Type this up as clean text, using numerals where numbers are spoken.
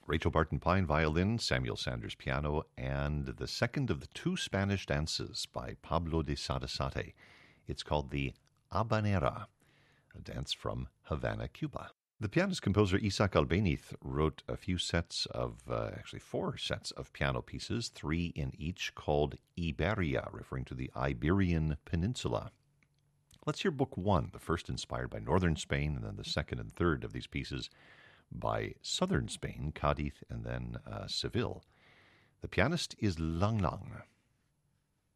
Rachel Barton Pine, violin, Samuel Sanders, piano, and the second of the two Spanish dances by Pablo de Sarasate. It's called the Habanera, a dance from Havana, Cuba. The pianist-composer Isaac Albéniz wrote a few sets of, actually 4 sets of piano pieces, 3 in each, called Iberia, referring to the Iberian Peninsula. Let's hear Book 1, the first inspired by northern Spain, and then the second and third of these pieces by southern Spain, Cádiz, and then Seville. The pianist is Lang Lang.